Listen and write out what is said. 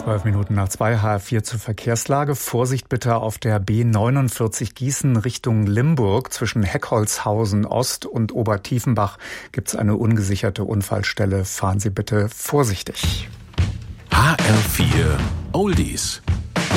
12:12 HR4 zur Verkehrslage. Vorsicht bitte auf der B49 Gießen Richtung Limburg. Zwischen Heckholzhausen Ost und Obertiefenbach gibt es eine ungesicherte Unfallstelle. Fahren Sie bitte vorsichtig. HR4 Oldies.